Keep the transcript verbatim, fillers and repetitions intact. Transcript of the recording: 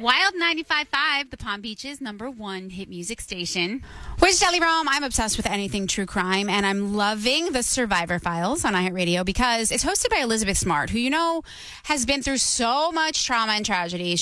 Wild ninety-five point five, the Palm Beach's number one hit music station. With Shelly Rome, I'm obsessed with anything true crime, and I'm loving the Survivor Files on iHeartRadio because it's hosted by Elizabeth Smart, who you know has been through so much trauma and tragedy.